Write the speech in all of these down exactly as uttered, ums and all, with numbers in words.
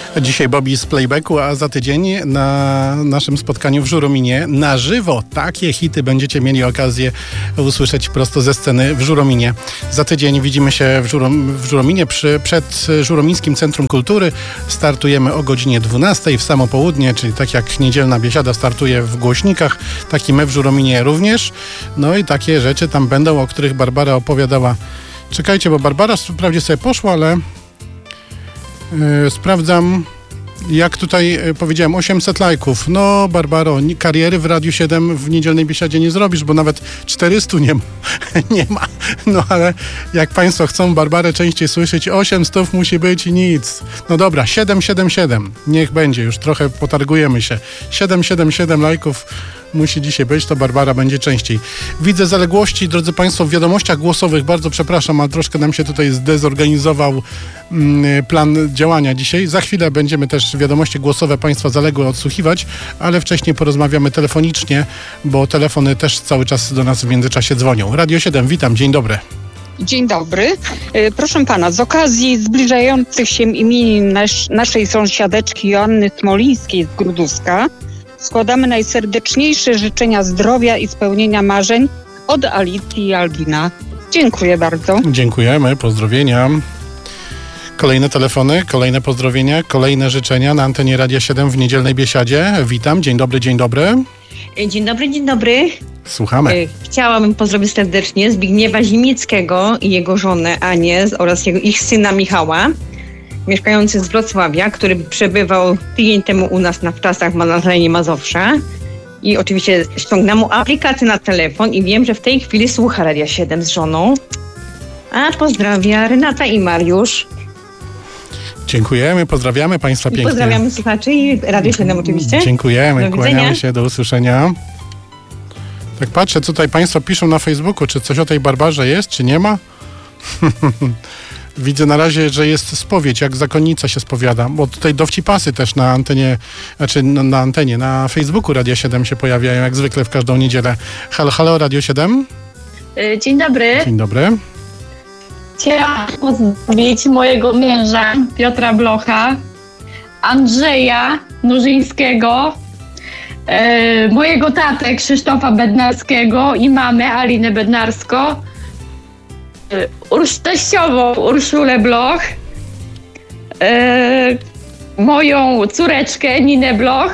Dzisiaj Bobby z Playbacku, a za tydzień na naszym spotkaniu w Żurominie na żywo takie hity będziecie mieli okazję usłyszeć prosto ze sceny w Żurominie. Za tydzień widzimy się w, Żurom, w Żurominie przy, przed Żuromińskim Centrum Kultury. Startujemy o godzinie dwunastej w samo południe, czyli tak jak niedzielna biesiada startuje w głośnikach, tak i my w Żurominie również. No i takie rzeczy tam będą, o których Barbara opowiadała. Czekajcie, bo Barbara wprawdzie sobie poszła, ale Yy, sprawdzam, jak tutaj yy, powiedziałem, osiemset lajków. No, Barbaro, ni- kariery w Radiu siedem w niedzielnej biesiadzie nie zrobisz, bo nawet czterysta nie ma. nie ma. No, ale jak Państwo chcą Barbarę częściej słyszeć, osiemset musi być i nic. No dobra, siedem siedem siedem. Niech będzie, już trochę potargujemy się. siedem siedem siedem lajków musi dzisiaj być, to Barbara będzie częściej. Widzę zaległości, drodzy Państwo, w wiadomościach głosowych. Bardzo przepraszam, ale troszkę nam się tutaj zdezorganizował mm, plan działania dzisiaj. Za chwilę będziemy też wiadomości głosowe Państwa zaległe odsłuchiwać, ale wcześniej porozmawiamy telefonicznie, bo telefony też cały czas do nas w międzyczasie dzwonią. Radio siedem, witam, dzień dobry. Dzień dobry. Proszę pana, z okazji zbliżających się imienin nasz, naszej sąsiadeczki Joanny Smolińskiej z Gruduska składamy najserdeczniejsze życzenia zdrowia i spełnienia marzeń od Alicji i Albina. Dziękuję bardzo. Dziękujemy, pozdrowienia. Kolejne telefony, kolejne pozdrowienia, kolejne życzenia na antenie Radia siedem w niedzielnej biesiadzie. Witam, dzień dobry, dzień dobry. Dzień dobry, dzień dobry. Słuchamy. Chciałabym pozdrowić serdecznie Zbigniewa Zimnickiego i jego żonę Anię oraz jego, ich syna Michała, mieszkający z Wrocławia, który przebywał tydzień temu u nas na wczasach na terenie Mazowsza. I oczywiście ściągnęłam mu aplikację na telefon i wiem, że w tej chwili słucha Radia siedem z żoną. A pozdrawia Renata i Mariusz. Dziękujemy, pozdrawiamy Państwa pięknie. Pozdrawiamy słuchaczy i Radio siedem oczywiście. Dziękujemy, kłaniamy się, do usłyszenia. Tak patrzę, co tutaj Państwo piszą na Facebooku, czy coś o tej Barbarze jest, czy nie ma? Widzę na razie, że jest spowiedź, jak zakonnica się spowiada, bo tutaj dowcipasy też na antenie, znaczy na, na antenie, na Facebooku Radia siedem się pojawiają, jak zwykle w każdą niedzielę. Halo, halo, Radio siedem. Dzień dobry. Dzień dobry. Chciałam pozdrowić mojego męża Piotra Blocha, Andrzeja Nurzyńskiego, e, mojego tatę Krzysztofa Bednarskiego i mamę Alinę Bednarsko, e, Urs- teściową Urszulę Bloch, e, moją córeczkę Ninę Bloch,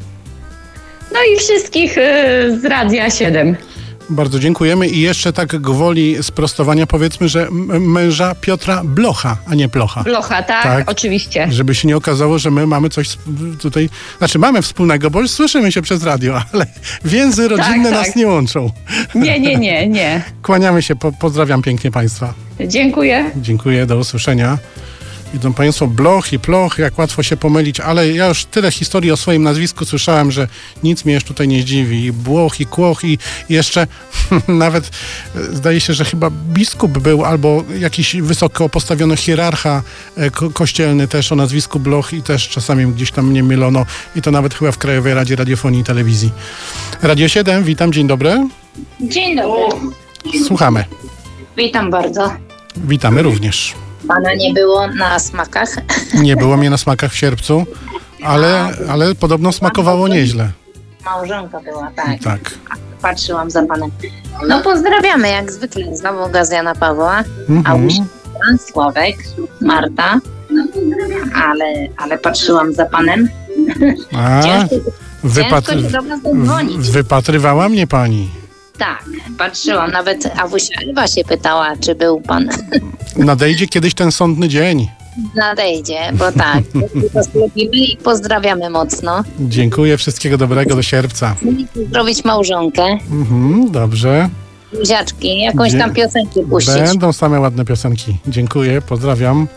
no i wszystkich e, z Radia siedem. Bardzo dziękujemy i jeszcze tak gwoli sprostowania powiedzmy, że m- męża Piotra Blocha, a nie Plocha. Blocha, tak, Tak. oczywiście. Żeby się nie okazało, że my mamy coś sp- tutaj, znaczy mamy wspólnego, bo już słyszymy się przez radio, ale więzy rodzinne tak. nas nie łączą. Nie, nie, nie, nie. Kłaniamy się, po- pozdrawiam pięknie Państwa. Dziękuję. Dziękuję, do usłyszenia. Widzą Państwo, Bloch i Ploch, jak łatwo się pomylić, ale ja już tyle historii o swoim nazwisku słyszałem, że nic mnie już tutaj nie zdziwi. I Błoch, i Kłoch, i jeszcze nawet zdaje się, że chyba biskup był, albo jakiś wysoko postawiony hierarcha ko- kościelny też o nazwisku Bloch i też czasami gdzieś tam mnie mylono i to nawet chyba w Krajowej Radzie Radiofonii i Telewizji. Radio siedem, witam, dzień dobry. Dzień dobry. Słuchamy. Witam bardzo. Witamy również. Pana nie było na smakach. Nie było mnie na smakach w sierpcu, ale, ale podobno smakowało nieźle. Małżonka była, tak. Tak. Patrzyłam za panem. No pozdrawiamy jak zwykle. Znowu gaz Jana Pawła, Mhm. Augusta, Sławek, Marta. Ale, ale patrzyłam za panem. A, Ciężko, wypatry... ciężko się do was dodzwonić. wypatrywała mnie pani. Tak, patrzyłam. Nawet Awusia Ewa się pytała, czy był pan. Nadejdzie kiedyś ten sądny dzień. Nadejdzie, bo tak. Lubimy i pozdrawiamy mocno. Dziękuję, wszystkiego dobrego do sierpca. Zrobić małżonkę. Mhm, dobrze. Buziaczki, jakąś Dzie- tam piosenkę puścić. Będą same ładne piosenki. Dziękuję, pozdrawiam.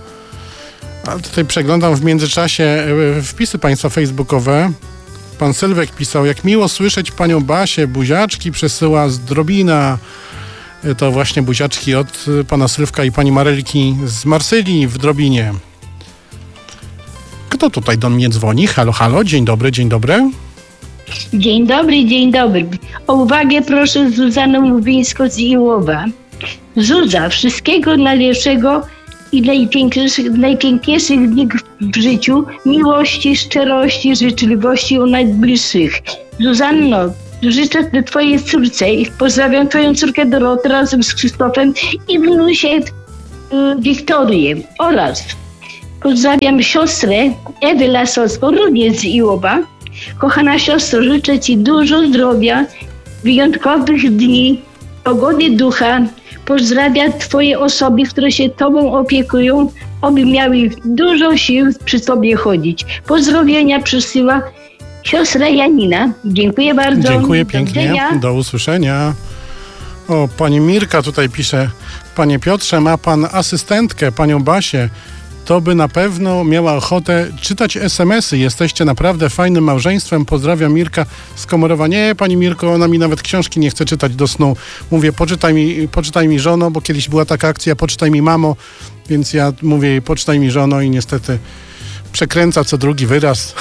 A tutaj przeglądam w międzyczasie e, wpisy Państwa facebookowe. Pan Sylwek pisał, jak miło słyszeć panią Basię, buziaczki przesyła z Drobina. E, To właśnie buziaczki od e, pana Sylwka i pani Marelki z Marsylii w Drobinie. Kto tutaj do mnie dzwoni? Halo, halo, dzień dobry, dzień dobry. Dzień dobry, dzień dobry. O uwagę proszę Zuzanną Lubińską z Iłowa. Zuza, wszystkiego najlepszego i najpiękniejszych, najpiękniejszych dni w życiu, miłości, szczerości, życzliwości u najbliższych. Zuzanno, życzę twojej córce i pozdrawiam twoją córkę Dorotę razem z Krzysztofem i wnusię y, Wiktorię oraz pozdrawiam siostrę Ewę Lasowską, również z Iłowa. Kochana siostro, życzę ci dużo zdrowia, wyjątkowych dni, pogody ducha. Pozdrawiam twoje osoby, które się tobą opiekują, aby miały dużo sił przy tobie chodzić. Pozdrowienia przysyła siostra Janina. Dziękuję bardzo. Dziękuję Do pięknie. widzenia. Do usłyszenia. O, pani Mirka tutaj pisze. Panie Piotrze, ma pan asystentkę, panią Basię. To by na pewno miała ochotę czytać es em esy. Jesteście naprawdę fajnym małżeństwem. Pozdrawiam, Mirka z Komorowa. Nie, pani Mirko, ona mi nawet książki nie chce czytać do snu. Mówię, poczytaj mi, poczytaj mi żono, bo kiedyś była taka akcja, poczytaj mi mamo, więc ja mówię jej, poczytaj mi żono i niestety przekręca co drugi wyraz.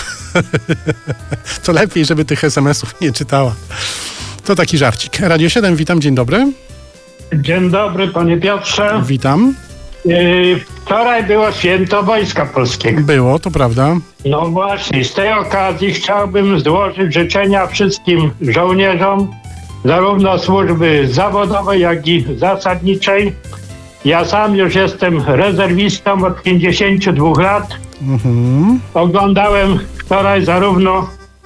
To lepiej, żeby tych es em esów nie czytała. To taki żarcik. Radio siedem, witam, dzień dobry. Dzień dobry, panie Piotrze. Witam. Yy, wczoraj było święto Wojska Polskiego. Było, to prawda. No właśnie, z tej okazji chciałbym złożyć życzenia wszystkim żołnierzom, zarówno służby zawodowej, jak i zasadniczej. Ja sam już jestem rezerwistą od pięćdziesięciu dwóch lat. Mhm. Oglądałem wczoraj zarówno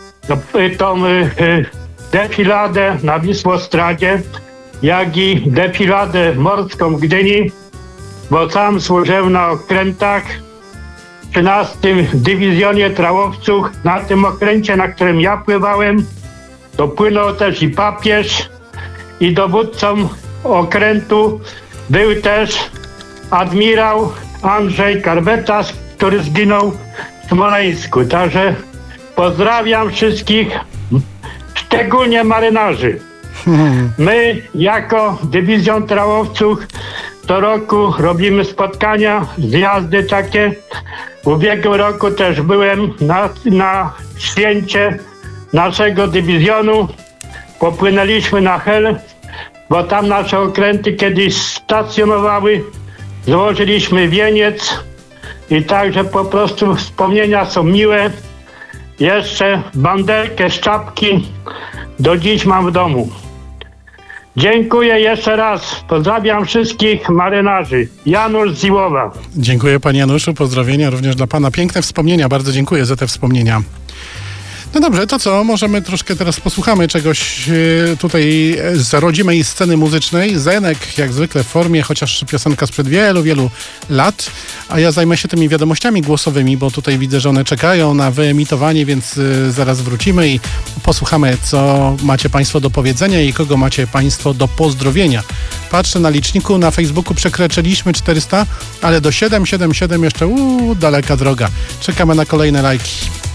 tą y, y, defiladę na Wisłostradzie, jak i defiladę morską w Gdyni, bo sam służyłem na okrętach w trzynastym Dywizjonie Trałowców. Na tym okręcie, na którym ja pływałem, to płynął też i papież, i dowódcą okrętu był też admirał Andrzej Karbetas, który zginął w Smoleńsku. Także pozdrawiam wszystkich, szczególnie marynarzy. My jako Dywizjon Trałowców co roku robimy spotkania, zjazdy takie. W ubiegłym roku też byłem na, na święcie naszego dywizjonu. Popłynęliśmy na Hel, bo tam nasze okręty kiedyś stacjonowały. Złożyliśmy wieniec i także po prostu wspomnienia są miłe. Jeszcze banderkę z czapki do dziś mam w domu. Dziękuję jeszcze raz. Pozdrawiam wszystkich marynarzy. Janusz z Iłowa. Dziękuję, panie Januszu. Pozdrowienia również dla pana. Piękne wspomnienia. Bardzo dziękuję za te wspomnienia. No dobrze, to co? Możemy troszkę teraz posłuchamy czegoś yy, tutaj z rodzimej sceny muzycznej. Zenek jak zwykle w formie, chociaż piosenka sprzed wielu, wielu lat. A ja zajmę się tymi wiadomościami głosowymi, bo tutaj widzę, że one czekają na wyemitowanie, więc yy, zaraz wrócimy i posłuchamy, co macie państwo do powiedzenia i kogo macie państwo do pozdrowienia. Patrzę na liczniku, na Facebooku przekroczyliśmy czterysta, ale do siedem siedem siedem jeszcze uuu, daleka droga. Czekamy na kolejne lajki.